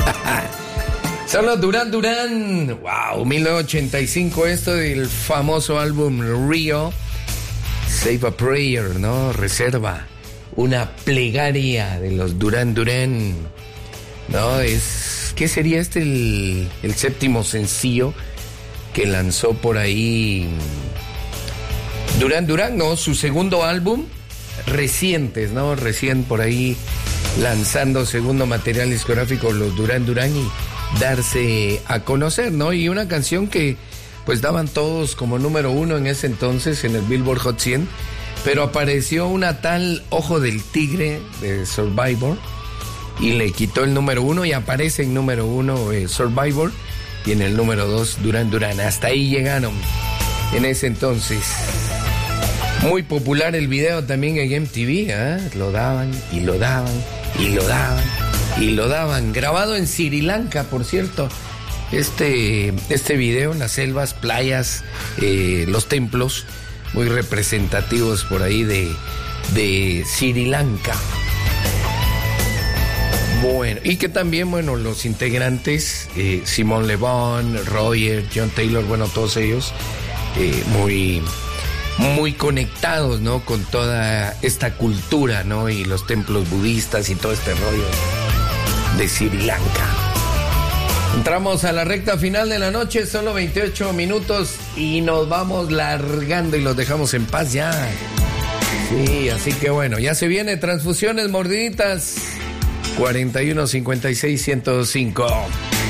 Son los Duran Duran. Wow, 1985, esto del famoso álbum Rio. Save a Prayer, ¿no? Reserva una plegaria de los Duran Duran. No, ¿qué sería el séptimo sencillo que lanzó por ahí Duran Duran? No, su segundo álbum, recientes, ¿no? Recién por ahí lanzando segundo material discográfico los Duran Duran y darse a conocer, ¿no? Y una canción que pues daban todos como número uno en ese entonces en el Billboard Hot 100, pero apareció una tal Ojo del Tigre de Survivor y le quitó el número uno y aparece en número uno Survivor y en el número 2 Duran Duran. Hasta ahí llegaron en ese entonces. Muy popular el video también en MTV, ¿eh? Lo daban y lo daban y lo daban y lo daban. Grabado en Sri Lanka, por cierto. Este video, las selvas, playas, los templos, muy representativos por ahí de Sri Lanka. Bueno, y que también, bueno, los integrantes, Simon Le Bon, Roger, John Taylor, bueno, todos ellos, muy conectados, ¿no? Con toda esta cultura, ¿no? Y los templos budistas y todo este rollo de Sri Lanka. Entramos a la recta final de la noche, solo 28 minutos y nos vamos largando y los dejamos en paz ya. Sí, así que bueno, ya se viene Transfusiones Mordiditas 41 56 105.